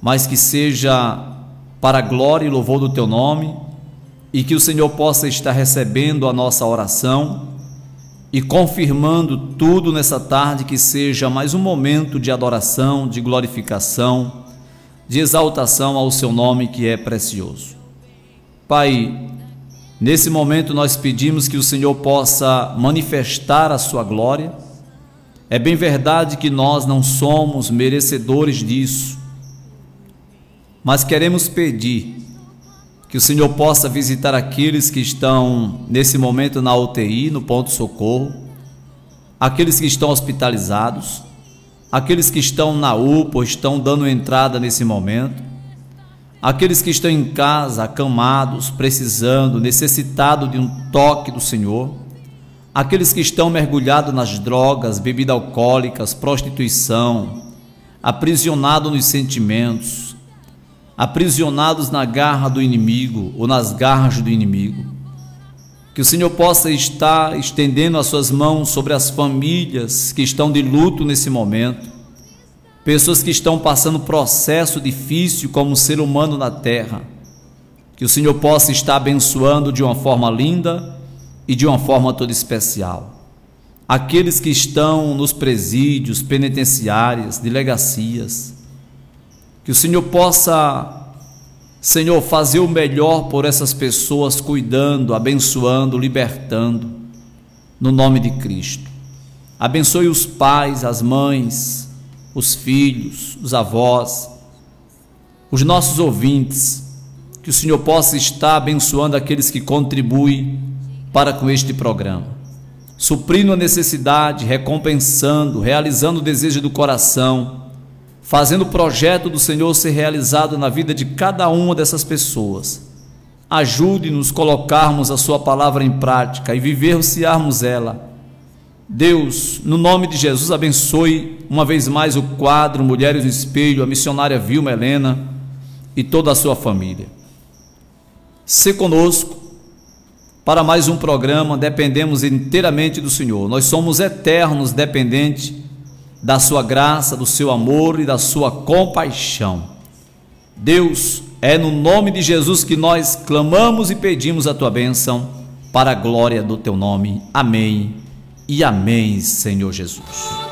mas que seja para a glória e louvor do Teu nome, e que o Senhor possa estar recebendo a nossa oração e confirmando tudo nessa tarde, que seja mais um momento de adoração, de glorificação, de exaltação ao Seu nome, que é precioso. Pai, nesse momento nós pedimos que o Senhor possa manifestar a Sua glória. É bem verdade que nós não somos merecedores disso, mas queremos pedir que o Senhor possa visitar aqueles que estão nesse momento na UTI, no ponto-socorro, aqueles que estão hospitalizados, aqueles que estão na UPA ou estão dando entrada nesse momento, aqueles que estão em casa, acamados, precisando, necessitados de um toque do Senhor, aqueles que estão mergulhados nas drogas, bebidas alcoólicas, prostituição, aprisionados nos sentimentos, aprisionados na garra do inimigo ou nas garras do inimigo. Que o Senhor possa estar estendendo as suas mãos sobre as famílias que estão de luto nesse momento, pessoas que estão passando processo difícil como ser humano na terra. Que o Senhor possa estar abençoando de uma forma linda e de uma forma toda especial aqueles que estão nos presídios, penitenciárias, delegacias. Que o Senhor possa, Senhor, fazer o melhor por essas pessoas, cuidando, abençoando, libertando, no nome de Cristo. Abençoe os pais, as mães, os filhos, os avós, os nossos ouvintes. Que o Senhor possa estar abençoando aqueles que contribuem para com este programa, suprindo a necessidade, recompensando, realizando o desejo do coração, fazendo o projeto do Senhor ser realizado na vida de cada uma dessas pessoas. Ajude-nos a colocarmos a sua palavra em prática e vivenciarmos ela. Deus, no nome de Jesus, abençoe uma vez mais o quadro Mulheres no Espelho, a missionária Vilma Helena e toda a sua família. Se conosco para mais um programa. Dependemos inteiramente do Senhor. Nós somos eternos dependentes da sua graça, do seu amor e da sua compaixão. Deus, é no nome de Jesus que nós clamamos e pedimos a tua bênção, para a glória do teu nome. Amém e amém, Senhor Jesus.